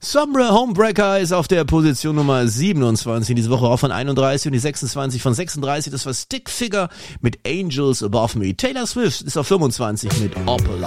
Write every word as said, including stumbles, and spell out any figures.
Sombra Homebreaker ist auf der Position Nummer siebenundzwanzig, diese Woche auch von einunddreißig und die sechsundzwanzig von sechsunddreißig, das war Stick Figure mit Angels Above Me. Taylor Swift ist auf fünfundzwanzig mit Opala.